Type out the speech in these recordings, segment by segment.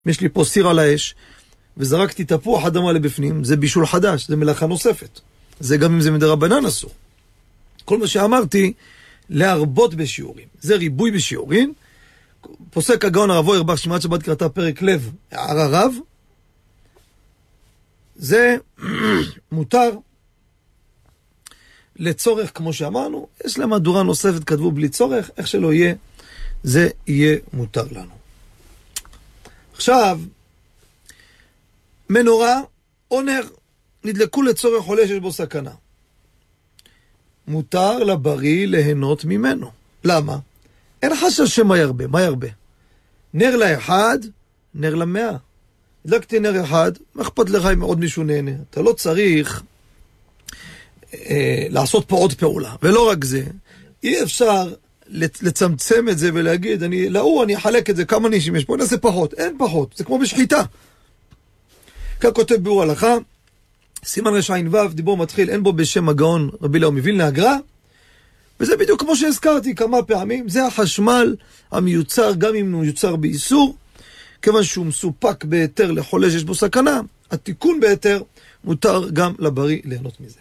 יש לי פה סיר על האש, וזרקתי תפוח אדמה לבפנים, זה בישול חדש, זה מלאכה נוספת. זה גם אם זה מדרבנן אסור. כל מה שאמרתי, להרבות בשיעורים. זה ריבוי בשיעורים. פוסק הגאון הרב אוירבך, שמעת שבת קראתה פרק לב, הערה רב, זה מותר לצורך, כמו שאמרנו, יש להם מהדורה נוספת, כתבו בלי צורך, איך שלא יהיה, זה יהיה מותר לנו. עכשיו, מנורה או נר, נדלקו לצורך חולה שיש בו סכנה. מותר לבריא ליהנות ממנו. למה? אין חשש שמה ירבה. מה ירבה? נר לאחד, נר למאה. הדלקתי נר אחד, מה אכפת לך אם עוד מישהו נהנה? אתה לא צריך לעשות פה עוד פעולה. ולא רק זה, אי אפשר לצמצם את זה ולהגיד, אני אחלק את זה, כמה נישים יש פה, נעשה פחות. אין פחות, זה כמו בשחיטה. כך כותב ביאור הלכה, סימן רע"ו, דיבור מתחיל, אין בו בשם הגאון רבי אליהו מווילנה הגר"א, וזה בדיוק כמו שהזכרתי כמה פעמים, זה החשמל המיוצר, גם אם הוא מיוצר באיסור, כיוון שהוא מסופק בהיתר לחולה שיש בו סכנה, התיקון בהיתר מותר גם לבריא ליהנות מזה.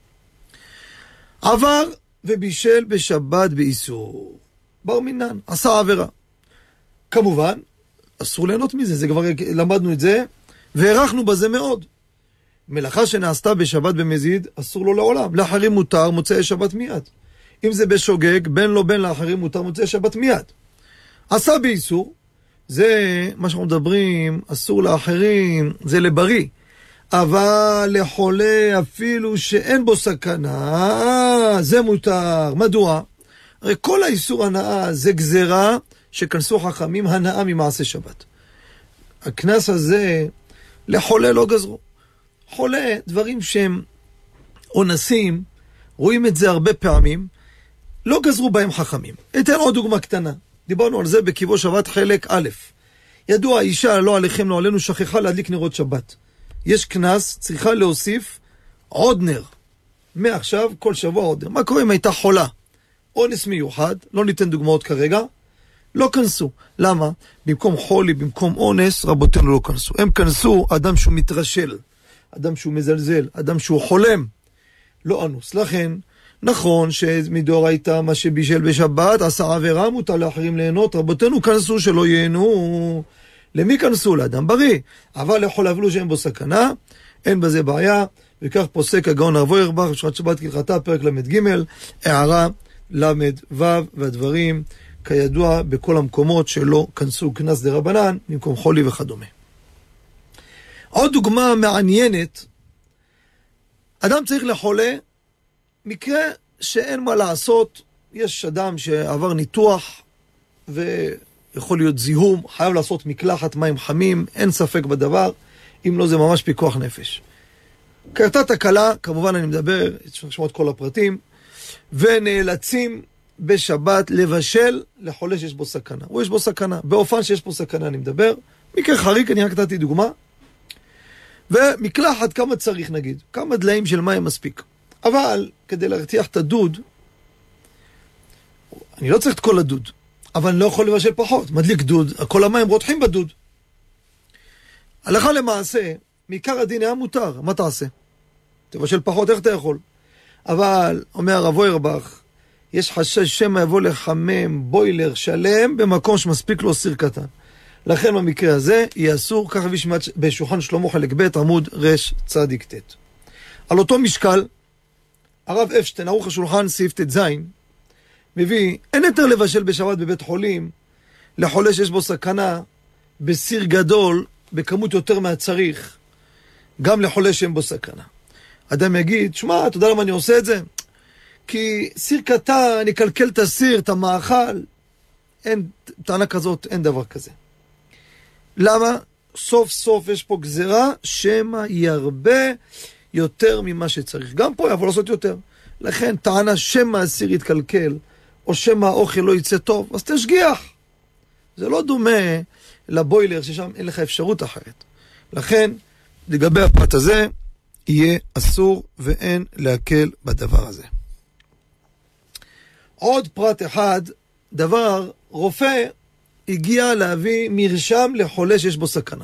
עבר ובישל בשבת באיסור, בר מינן, עשה עבירה. כמובן, אסור ליהנות מזה, זה כבר למדנו את זה, והערכנו בזה מאוד. מלאכה שנעשתה בשבת במזיד, אסור לו לעולם. לאחרים מותר, מוצאי שבת מיד. אם זה בשוגג, בין לא בין לאחרים מותר, מוצאי שבת מיד. עשה באיסור, זה מה שאנחנו מדברים, אסור לאחרים, זה לבריא. אבל לחולה אפילו שאין בו סכנה, זה מותר. מדוע? הרי כל האיסור הנאה זה גזרה שכנסו חכמים הנאה ממעשה שבת. הכנס הזה לחולה לא גזרו. חולה, דברים שהם אונסים, רואים את זה הרבה פעמים, לא גזרו בהם חכמים. אתן עוד דוגמה קטנה. דיברנו על זה בקיבו שבת חלק א'. ידוע, האישה לא עליכם לא עלינו שכחה להדליק נרות שבת. יש כנס, צריכה להוסיף עוד נר. מעכשיו, כל שבוע עוד נר. מה קורה אם הייתה חולה? אונס מיוחד, לא ניתן דוגמאות כרגע, לא כנסו. למה? במקום חולי, במקום אונס, רבותינו לא כנסו. הם כנסו אדם שהוא מתרשל, אדם שהוא מזלזל, אדם שהוא חולם, לא אנוס. לכן, נכון שמדור הייתה מה שבישל בשבת, עשה עבירה, מותר לאחרים ליהנות, רבותינו כנסו שלא ייהנו. למי כנסו? לאדם בריא. אבל יכול להבלו שאין בו סכנה, אין בזה בעיה, וכך פוסק הגאון הרב אוירבך, בשבת שבת כהלכתה, פרק ל"ג, הערה ל"ו, והדברים כידוע בכל המקומות שלא כנסו כנס דרבנן, במקום חולי וכדומה. עוד דוגמה מעניינת, אדם צריך לחולה, מקרה שאין מה לעשות, יש אדם שעבר ניתוח ויכול להיות זיהום, חייב לעשות מקלחת מים חמים, אין ספק בדבר, אם לא זה ממש פיקוח נפש. קרתה תקלה, כמובן אני מדבר, שמות כל הפרטים, ונאלצים בשבת לבשל לחולה שיש בו סכנה. או יש בו סכנה, באופן שיש בו סכנה אני מדבר, מקרה חריג, אני רק נתתי דוגמה, ומקלחת כמה צריך נגיד, כמה דליים של מים מספיק. אבל כדי להרתיח את הדוד, אני לא צריך את כל הדוד, אבל אני לא יכול לבשל פחות, מדליק דוד, כל המים רותחים בדוד. הלכה למעשה, מעיקר הדין היה מותר, מה תעשה? תבשל פחות, איך אתה יכול? אבל, אומר הרב אוירבך, יש חשש שמא יבוא לחמם בוילר שלם במקום שמספיק לו סיר קטן. לכן במקרה הזה יהיה אסור, כך הביא בשולחן שלמה חלק ב' עמוד רצ"ט. על אותו משקל, הרב אפשטיין, ערוך השולחן סעיף ט"ז, מביא, אין יותר לבשל בשבת בבית חולים, לחולה שיש בו סכנה, בסיר גדול, בכמות יותר מהצריך, גם לחולה שאין בו סכנה. אדם יגיד, שמע, אתה יודע למה אני עושה את זה? כי סיר קטן, אני אקלקל את הסיר, את המאכל. אין טענה כזאת, אין דבר כזה. למה? סוף סוף יש פה גזרה, שמא ירבה יותר ממה שצריך. גם פה יבוא לעשות יותר. לכן טענה שמא הסיר יתקלקל, או שמא האוכל לא יצא טוב, אז תשגיח. זה לא דומה לבוילר ששם אין לך אפשרות אחרת. לכן, לגבי הפרט הזה, יהיה אסור ואין להקל בדבר הזה. עוד פרט אחד, דבר רופא הגיע להביא מרשם לחולה שיש בו סכנה.